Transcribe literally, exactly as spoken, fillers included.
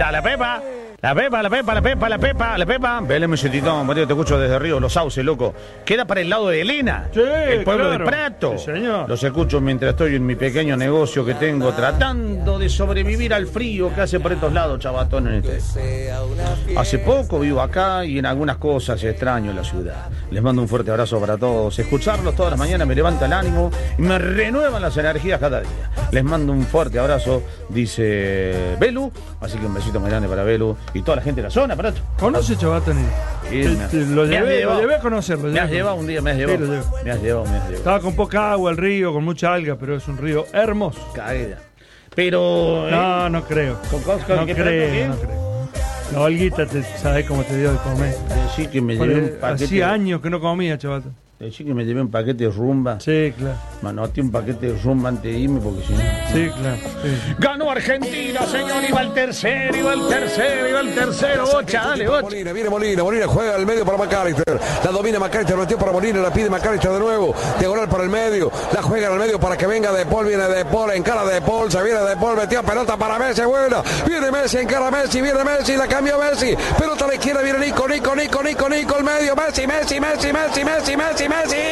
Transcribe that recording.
Dale, Pepa. La Pepa, la Pepa, la Pepa, la Pepa, la Pepa. Vele, mesetito, Mateo, te escucho desde Río Los Sauces, loco. Queda para el lado de Elena, sí, el pueblo claro. de Prato. Sí, señor. Los escucho mientras estoy en mi pequeño negocio que tengo, tratando de sobrevivir al frío que hace por estos lados, chavatón, en este. Hace poco vivo acá y en algunas cosas extraño la ciudad. Les mando un fuerte abrazo para todos. Escucharlos todas las mañanas me levanta el ánimo y me renuevan las energías cada día. Les mando un fuerte abrazo, dice Belu. Así que un besito muy grande para Belu y toda la gente de la zona, Prato. ¿Conoce Chabatoni? Sí, Te- me- te- lo, me llevé, has lo llevado. llevé a conocerlo. Me has llevado un día, me has llevado. Sí, lo llevo. Me has llevado, me has llevado. Estaba con poca agua el río, con mucha alga, pero es un río hermoso. Caída. Pero. No, no creo. ¿Con Cosco? No ¿Qué creo, trato, qué? no creo. La Olguita, te, ¿sabes cómo te dio de comer? Sí, que me Por- llevé un paquete. Hacía años que no comía, Chabato. Sí, que me llevé un paquete de rumba. Sí, claro. Manote un paquete de rumba antes de irme porque si no. Sí, claro. Sí. Ganó Argentina, señor. Iba el tercero, iba el tercero, iba el tercero. Bocha, dale, bocha. Molina, viene Molina, Molina juega al medio para McAllister, la domina McAllister, metió para Molina, la pide McAllister de nuevo, diagonal para el medio, la juega en el medio para que venga De Paul, viene De Paul, encara De Paul, se viene De Paul, metió pelota para Messi, buena, viene Messi, encara Messi, viene Messi, la cambió Messi, pelota a la izquierda, viene Nico, Nico, Nico, Nico, Nico, el medio, Messi, Messi, Messi, Messi, Messi, Messi, Messi.